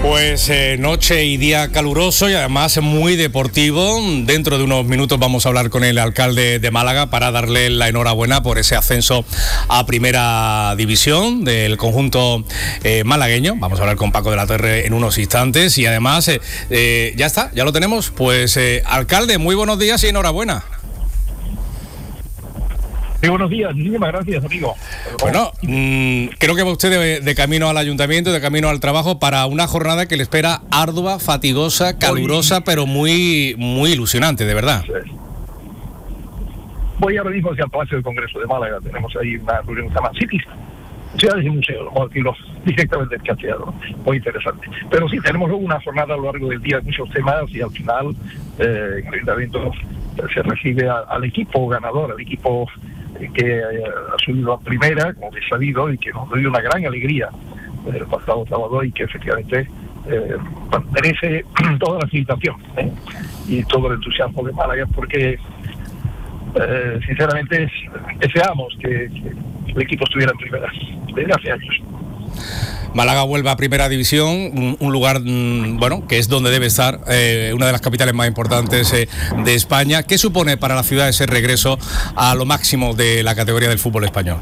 Pues noche y día caluroso y además muy deportivo. Dentro de unos minutos vamos a hablar con el alcalde de Málaga para darle la enhorabuena por ese ascenso a Primera División del conjunto malagueño. Vamos a hablar con Paco de la Torre en unos instantes y además ya está, ya lo tenemos. Pues alcalde, muy buenos días y enhorabuena. Sí, buenos días, muchísimas gracias, amigo. Bueno, creo que va usted de camino al ayuntamiento, de camino al trabajo para una jornada que le espera ardua, fatigosa, calurosa, pero muy ilusionante, de verdad. Voy ahora mismo hacia el Palacio del Congreso de Málaga. Tenemos ahí una reunión que se llama Cities, Ciudades y Museos, vamos a decirlo directamente en castellano, muy interesante. Pero sí, tenemos una jornada a lo largo del día, muchos temas, y al final en el ayuntamiento se recibe al equipo ganador, al equipo que ha subido a primera, como he sabido, y que nos dio una gran alegría el pasado sábado y que efectivamente merece toda la felicitación y todo el entusiasmo de Málaga, porque sinceramente deseamos que el equipo estuviera en primera desde hace años. Málaga vuelve a Primera División, un lugar, bueno, que es donde debe estar, una de las capitales más importantes de España. ¿Qué supone para la ciudad ese regreso a lo máximo de la categoría del fútbol español?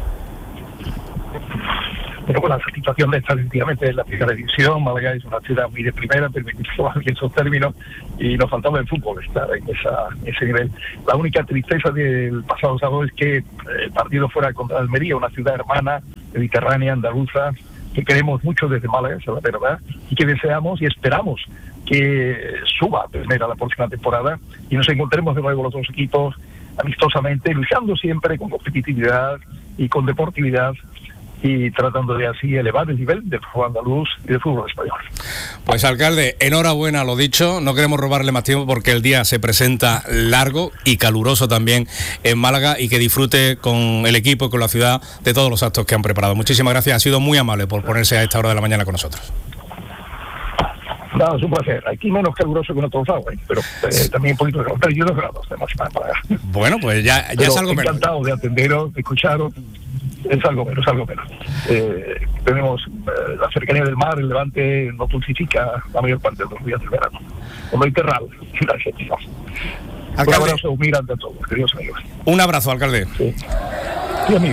Bueno, con la satisfacción de estar efectivamente en la Primera División. Málaga es una ciudad muy de primera, permitirlo en esos términos, y nos faltaba el fútbol estar en ese nivel. La única tristeza del pasado sábado es que el partido fuera contra Almería, una ciudad hermana, mediterránea, andaluza, que queremos mucho desde Málaga, esa es la verdad, y que deseamos y esperamos que suba a primera la próxima temporada y nos encontremos de nuevo los dos equipos amistosamente, luchando siempre con competitividad y con deportividad, y tratando de así elevar el nivel del fútbol andaluz y del fútbol español. Pues alcalde, enhorabuena, lo dicho, no queremos robarle más tiempo porque el día se presenta largo y caluroso también en Málaga, y que disfrute con el equipo y con la ciudad de todos los actos que han preparado. Muchísimas gracias, ha sido muy amable por ponerse a esta hora de la mañana con nosotros. Nada, es un placer. Aquí menos caluroso que en otros lados, pero también un poquito de 32 grados de máxima en Málaga. Bueno, pues ya es algo menos. Encantado de atenderos, de escucharos. Es algo menos. Tenemos la cercanía del mar, el Levante no dulcifica la mayor parte de los días del verano. Lo Mediterráneo, gracias. Un abrazo humilde ante todos, queridos amigos. Un abrazo, alcalde. Sí, amigo.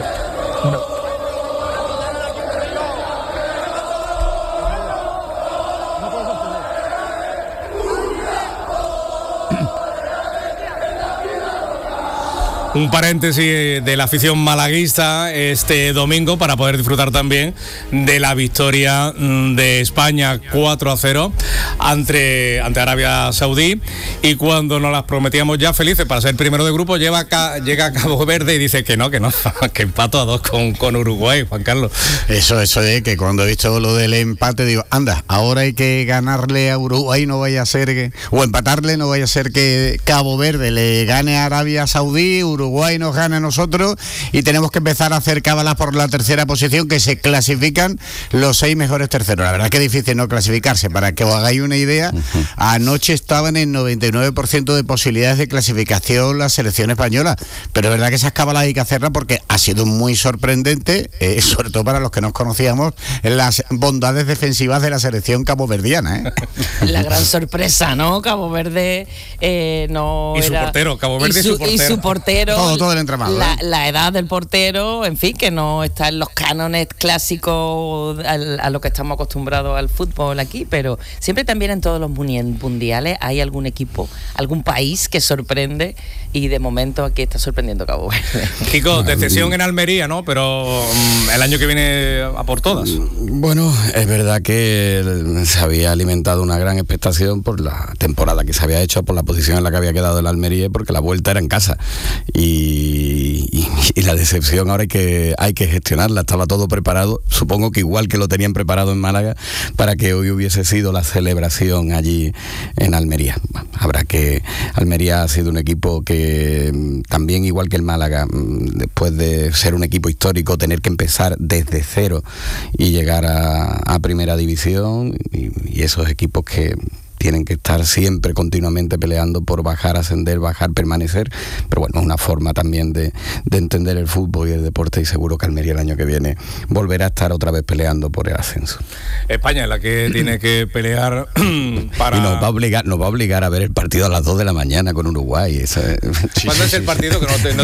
Un paréntesis de la afición malaguista este domingo para poder disfrutar también de la victoria de España 4-0 ante Arabia Saudí, y cuando nos las prometíamos ya felices para ser primero de grupo, llega a Cabo Verde y dice que no, que empato a 2 con Uruguay, Juan Carlos. Eso es que cuando he visto lo del empate digo, anda, ahora hay que ganarle a Uruguay, no vaya a ser que, o empatarle, no vaya a ser que Cabo Verde le gane a Arabia Saudí, Uruguay nos gana a nosotros y tenemos que empezar a hacer cábalas por la tercera posición, que se clasifican los 6 mejores terceros. La verdad que es difícil no clasificarse. Para que os hagáis una idea, anoche estaban en 99% de posibilidades de clasificación la selección española, pero es verdad que esas cábalas hay que hacerlas porque ha sido muy sorprendente, sobre todo para los que nos conocíamos, las bondades defensivas de la selección caboverdiana. La gran sorpresa, ¿no? Cabo Verde no y su era... portero, Cabo Verde y su portero. Todo el entramado. La edad del portero, en fin, que no está en los cánones clásicos a lo que estamos acostumbrados al fútbol aquí, pero siempre también en todos los mundiales hay algún equipo, algún país que sorprende, y de momento aquí está sorprendiendo Cabo Verde. Kiko, decepción en Almería, ¿no? Pero el año que viene a por todas. Bueno, es verdad que se había alimentado una gran expectación por la temporada que se había hecho, por la posición en la que había quedado el Almería, porque la vuelta era en casa. Y la decepción ahora hay que gestionarla. Estaba todo preparado, supongo que igual que lo tenían preparado en Málaga, para que hoy hubiese sido la celebración allí en Almería. Almería ha sido un equipo que también, igual que el Málaga, después de ser un equipo histórico, tener que empezar desde cero y llegar a Primera División, y esos equipos que tienen que estar siempre continuamente peleando por bajar, ascender, bajar, permanecer, pero bueno, es una forma también de entender el fútbol y el deporte, y seguro que Almería el año que viene volverá a estar otra vez peleando por el ascenso. España es la que tiene que pelear para... Y nos va a obligar a ver el partido a las 2 de la mañana con Uruguay. ¿Cuándo es el partido? Que no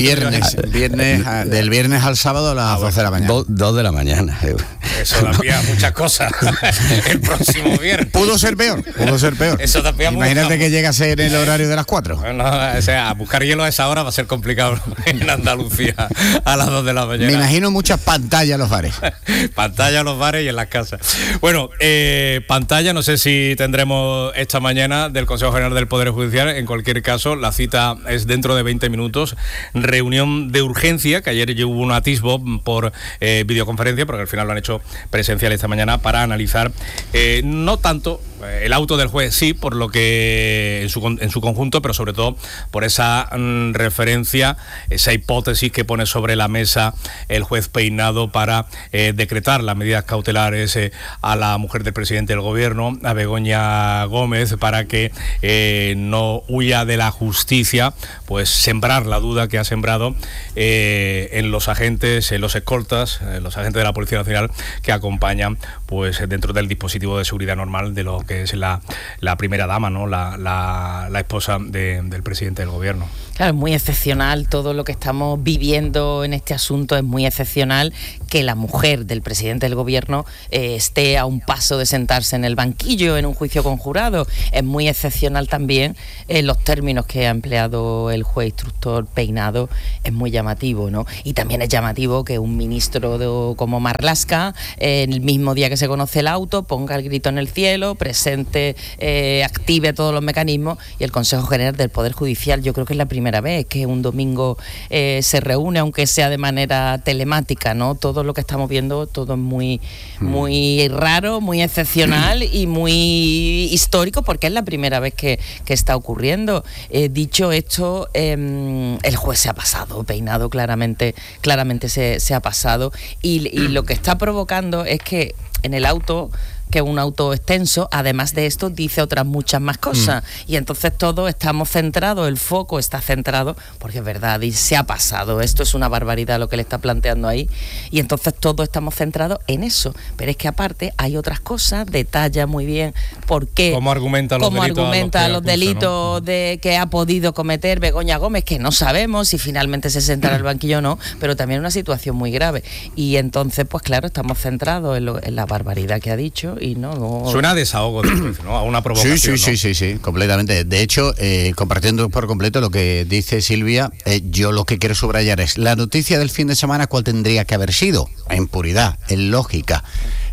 del viernes al sábado a las 12 de la mañana. 2 de la mañana. Eso da pie a muchas cosas. El próximo viernes. Pudo ser peor. Eso da pie a Imagínate que llega a ser en el horario de las 4. Bueno, o sea, buscar hielo a esa hora va a ser complicado en Andalucía a las 2 de la mañana. Me imagino muchas pantallas en los bares. Pantalla en los bares y en las casas. Bueno, pantalla, no sé si tendremos esta mañana del Consejo General del Poder Judicial. En cualquier caso, la cita es dentro de 20 minutos. Reunión de urgencia, que ayer ya hubo un atisbo por videoconferencia, porque al final lo han hecho presencial esta mañana, para analizar no tanto el auto del juez, sí, por lo que en su conjunto, pero sobre todo por esa referencia, esa hipótesis que pone sobre la mesa el juez Peinado para decretar las medidas cautelares a la mujer del presidente del gobierno, a Begoña Gómez, para que no huya de la justicia, pues sembrar la duda que ha sembrado en los agentes, en los escoltas, los agentes de la Policía Nacional que acompañan pues dentro del dispositivo de seguridad normal de lo que es la primera dama, ¿no? La esposa del presidente del gobierno. Claro, es muy excepcional todo lo que estamos viviendo en este asunto, es muy excepcional que la mujer del presidente del gobierno esté a un paso de sentarse en el banquillo en un juicio conjurado. Es muy excepcional también los términos que ha empleado el juez instructor Peinado, es muy llamativo, ¿no? Y también es llamativo que un ministro como Marlaska, el mismo día que se conoce el auto, ponga el grito en el cielo, presente, active todos los mecanismos, y el Consejo General del Poder Judicial, yo creo que es la primera vez que un domingo se reúne, aunque sea de manera telemática, ¿no? Todo lo que estamos viendo, todo es muy raro, muy excepcional y muy histórico, porque es la primera vez que está ocurriendo. Dicho esto, el juez se ha pasado, Peinado claramente se ha pasado, y lo que está provocando es que en el auto, que es un auto extenso, además de esto dice otras muchas más cosas, y entonces todos estamos centrados, el foco está centrado, porque es verdad, y se ha pasado, esto es una barbaridad lo que le está planteando ahí, y entonces todos estamos centrados en eso, pero es que aparte hay otras cosas, detalla muy bien por qué, cómo argumenta los delitos, ¿no? Que ha podido cometer Begoña Gómez, que no sabemos si finalmente se sentará en el banquillo o no, pero también una situación muy grave, y entonces pues claro, estamos centrados en la barbaridad que ha dicho. Y no. Suena a desahogo, ¿no? A una provocación. Sí, completamente. De hecho, compartiendo por completo lo que dice Silvia, yo lo que quiero subrayar es la noticia del fin de semana, ¿cuál tendría que haber sido? En puridad, en lógica.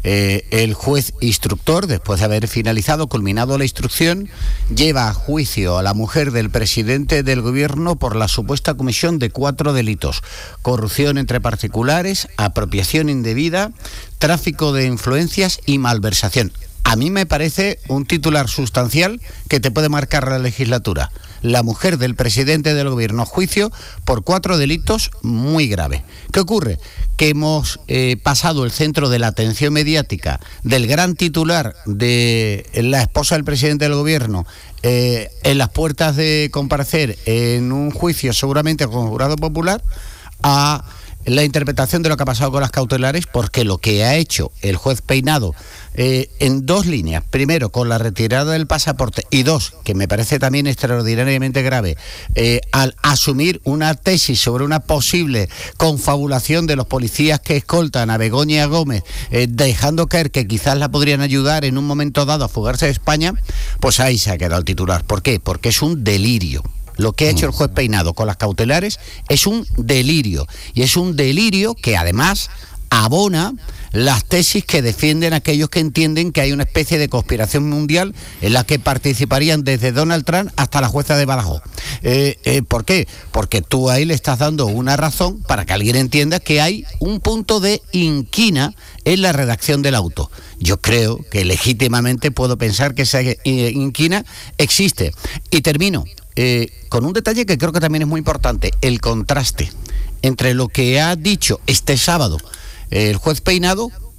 El juez instructor, después de haber finalizado, culminado la instrucción, lleva a juicio a la mujer del presidente del gobierno por la supuesta comisión de 4 delitos: corrupción entre particulares, apropiación indebida, tráfico de influencias y malversación. A mí me parece un titular sustancial que te puede marcar la legislatura. La mujer del presidente del gobierno a juicio por 4 delitos muy graves. ¿Qué ocurre? Que hemos pasado el centro de la atención mediática del gran titular de la esposa del presidente del gobierno en las puertas de comparecer en un juicio seguramente con jurado popular, a la interpretación de lo que ha pasado con las cautelares, porque lo que ha hecho el juez Peinado en 2 líneas, primero con la retirada del pasaporte, y 2, que me parece también extraordinariamente grave, al asumir una tesis sobre una posible confabulación de los policías que escoltan a Begoña Gómez, dejando caer que quizás la podrían ayudar en un momento dado a fugarse de España, pues ahí se ha quedado el titular. ¿Por qué? Porque es un delirio. Lo que ha hecho el juez Peinado con las cautelares es un delirio, y es un delirio que además abona las tesis que defienden aquellos que entienden que hay una especie de conspiración mundial en la que participarían desde Donald Trump hasta la jueza de Badajoz. ¿Por qué? Porque tú ahí le estás dando una razón para que alguien entienda que hay un punto de inquina en la redacción del auto. Yo creo que legítimamente puedo pensar que esa inquina existe. Y termino con un detalle que creo que también es muy importante: el contraste entre lo que ha dicho este sábado el juez Peinado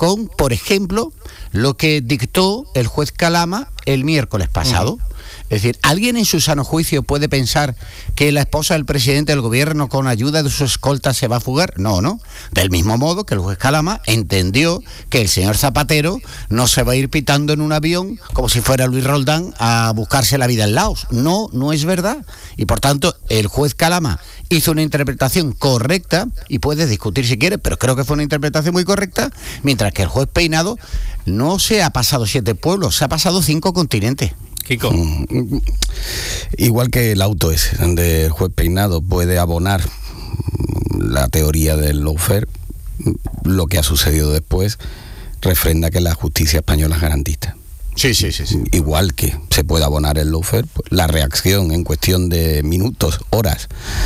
con, por ejemplo, lo que dictó el juez Calama el miércoles pasado. Es decir, ¿alguien en su sano juicio puede pensar que la esposa del presidente del gobierno con ayuda de su escolta se va a fugar? No. Del mismo modo que el juez Calama entendió que el señor Zapatero no se va a ir pitando en un avión como si fuera Luis Roldán a buscarse la vida en Laos. No es verdad. Y por tanto, el juez Calama hizo una interpretación correcta, y puedes discutir si quieres, pero creo que fue una interpretación muy correcta, mientras que el juez Peinado no se ha pasado 7 pueblos, se ha pasado 5 continentes. Kiko. Igual que el auto ese, donde el juez Peinado puede abonar la teoría del lawfare, lo que ha sucedido después refrenda que la justicia española es garantista. Sí. Igual que se puede abonar el lawfare, pues la reacción en cuestión de minutos, horas,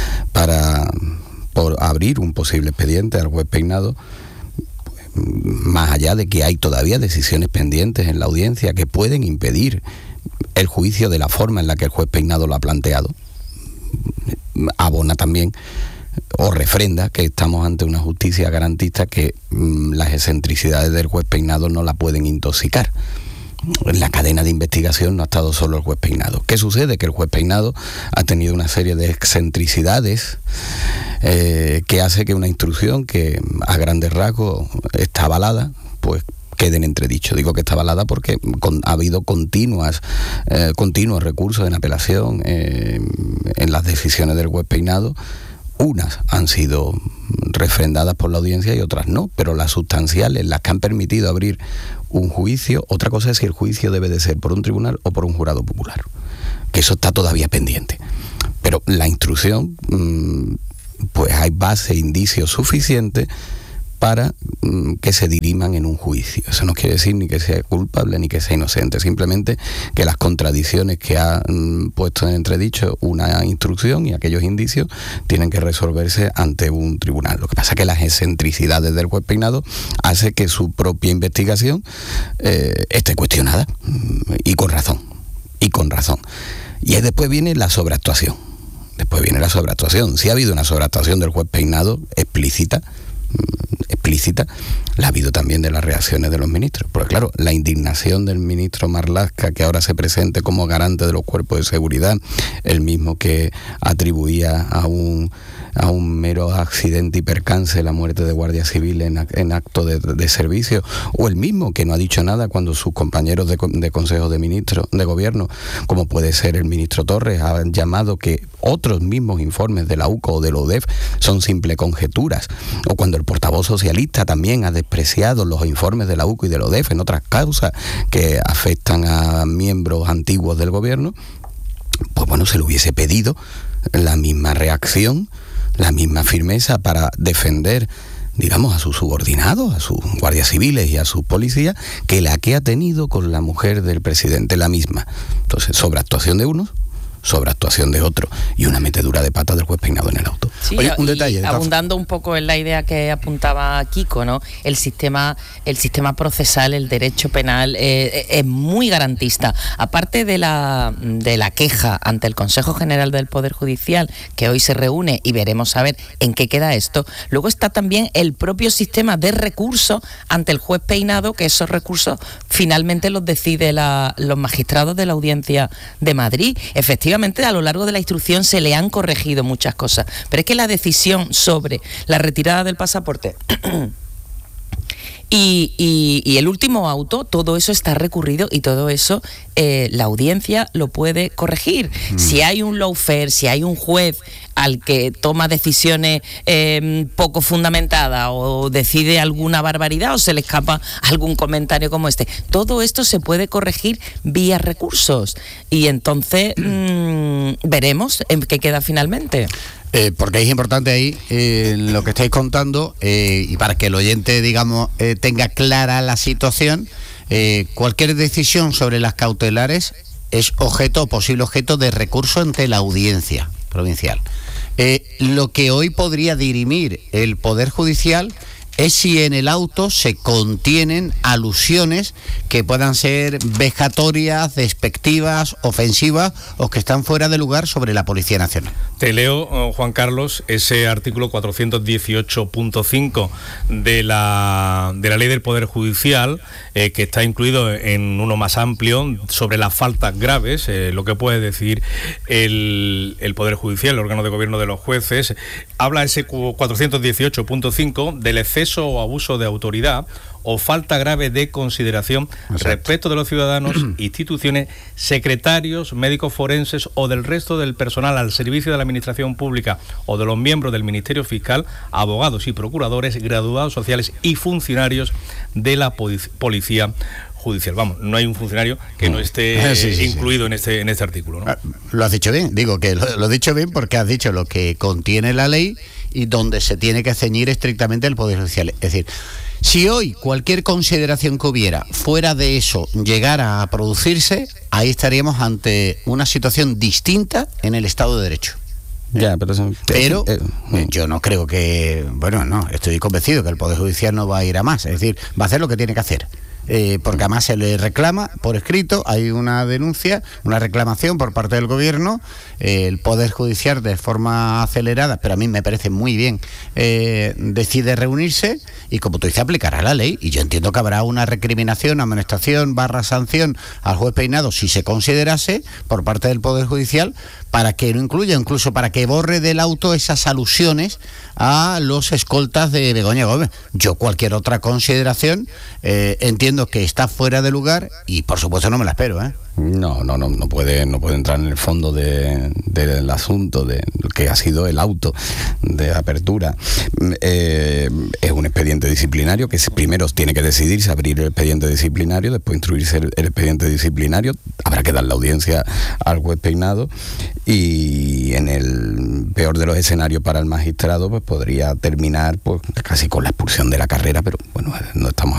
por abrir un posible expediente al juez Peinado, más allá de que hay todavía decisiones pendientes en la audiencia que pueden impedir el juicio de la forma en la que el juez Peinado lo ha planteado, abona también o refrenda que estamos ante una justicia garantista, que las excentricidades del juez Peinado no la pueden intoxicar. En la cadena de investigación no ha estado solo el juez Peinado. ¿Qué sucede? Que el juez Peinado ha tenido una serie de excentricidades que hace que una instrucción que a grandes rasgos está avalada, pues quede en entredicho. Digo que está avalada porque ha habido continuos recursos en apelación en las decisiones del juez Peinado. Unas han sido refrendadas por la audiencia y otras no, pero las sustanciales, las que han permitido abrir un juicio, otra cosa es si el juicio debe de ser por un tribunal o por un jurado popular, que eso está todavía pendiente. Pero la instrucción, pues hay base, indicios suficientes para que se diriman en un juicio. Eso no quiere decir ni que sea culpable ni que sea inocente, simplemente que las contradicciones que ha puesto en entredicho una instrucción y aquellos indicios tienen que resolverse ante un tribunal. Lo que pasa es que las excentricidades del juez Peinado hace que su propia investigación esté cuestionada, y con razón. Y después viene la sobreactuación. Si ha habido una sobreactuación del juez Peinado explícita, la ha habido también de las reacciones de los ministros, porque claro, la indignación del ministro Marlaska, que ahora se presente como garante de los cuerpos de seguridad, el mismo que atribuía a un mero accidente y percance la muerte de guardias civiles en acto de servicio, o el mismo que no ha dicho nada cuando sus compañeros de Consejo de Ministros de Gobierno, como puede ser el ministro Torres, han llamado que otros mismos informes de la UCO o de la UDEF son simples conjeturas, o cuando el portavoz socialista también ha despreciado los informes de la UCO y de la UDEF en otras causas que afectan a miembros antiguos del gobierno, pues bueno, se le hubiese pedido la misma reacción, la misma firmeza para defender, digamos, a sus subordinados, a sus guardias civiles y a sus policías, que la que ha tenido con la mujer del presidente, la misma. Entonces, sobreactuación de unos, sobreactuación de otros, y una metedura de pata del juez Peinado en el auto. Sí, oye, un detalle. Abundando un poco en la idea que apuntaba Kiko, ¿no? El sistema procesal, el derecho penal es muy garantista. Aparte de la queja ante el Consejo General del Poder Judicial, que hoy se reúne y veremos a ver en qué queda esto, luego está también el propio sistema de recursos ante el juez Peinado, que esos recursos finalmente los decide los magistrados de la Audiencia de Madrid. Efectivamente, a lo largo de la instrucción se le han corregido muchas cosas, pero es que la decisión sobre la retirada del pasaporte y el último auto, todo eso está recurrido y todo eso la audiencia lo puede corregir. Si hay un lawfare, si hay un juez al que toma decisiones poco fundamentadas o decide alguna barbaridad o se le escapa algún comentario como este, todo esto se puede corregir vía recursos y entonces veremos en qué queda finalmente. Porque es importante ahí lo que estáis contando y para que el oyente, digamos, tenga clara la situación, cualquier decisión sobre las cautelares es posible objeto de recurso ante la audiencia provincial. Lo que hoy podría dirimir el Poder Judicial es si en el auto se contienen alusiones que puedan ser vejatorias, despectivas, ofensivas o que están fuera de lugar sobre la Policía Nacional. Te leo, Juan Carlos, ese artículo 418.5 de la Ley del Poder Judicial, que está incluido en uno más amplio sobre las faltas graves, lo que puede decidir el Poder Judicial, el órgano de gobierno de los jueces. Habla ese 418.5 del exceso o abuso de autoridad o falta grave de consideración respecto de los ciudadanos, instituciones, secretarios, médicos forenses o del resto del personal al servicio de la administración pública o de los miembros del Ministerio Fiscal, abogados y procuradores, graduados sociales y funcionarios de la Policía Judicial. Vamos, no hay un funcionario que no esté incluido en este artículo, ¿no? Lo has dicho bien, digo que lo he dicho bien porque has dicho lo que contiene la ley y donde se tiene que ceñir estrictamente el Poder Judicial. Es decir, si hoy cualquier consideración que hubiera fuera de eso llegara a producirse, ahí estaríamos ante una situación distinta en el Estado de Derecho. Ya, pero yo no creo que... Bueno, no, estoy convencido que el Poder Judicial no va a ir a más. Es decir, va a hacer lo que tiene que hacer. Porque además se le reclama por escrito, hay una denuncia, una reclamación por parte del gobierno, el Poder Judicial de forma acelerada, pero a mí me parece muy bien, decide reunirse y, como tú dices, aplicará la ley, y yo entiendo que habrá una recriminación, amonestación / sanción al juez Peinado si se considerase por parte del Poder Judicial, para que no incluya, incluso para que borre del auto esas alusiones a los escoltas de Begoña Gómez. Yo cualquier otra consideración entiendo que está fuera de lugar y por supuesto no me la espero, ¿eh? No puede entrar en el fondo del asunto de lo que ha sido el auto de apertura. Es un expediente disciplinario que primero tiene que decidirse abrir el expediente disciplinario, después instruirse el expediente disciplinario, habrá que dar la audiencia al juez Peinado y en el peor de los escenarios para el magistrado pues podría terminar pues casi con la expulsión de la carrera, pero bueno, no estamos